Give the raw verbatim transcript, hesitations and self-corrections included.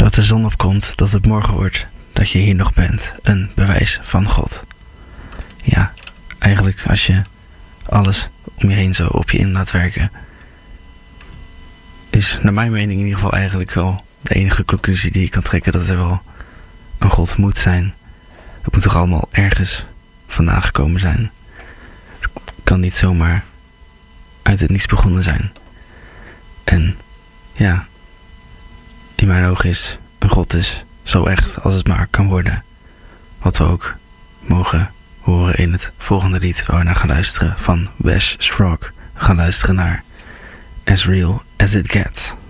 Dat de zon opkomt, dat het morgen wordt, dat je hier nog bent. Een bewijs van God. Ja, eigenlijk als je alles om je heen zo op je in laat werken, is naar mijn mening in ieder geval eigenlijk wel de enige conclusie die je kan trekken, dat er wel een God moet zijn. Het moet toch allemaal ergens vandaan gekomen zijn. Het kan niet zomaar uit het niets begonnen zijn. En ja, in mijn ogen is een God dus zo echt als het maar kan worden. Wat we ook mogen horen in het volgende lied waar we naar gaan luisteren van Wes Scrogg. We gaan luisteren naar As Real As It Gets.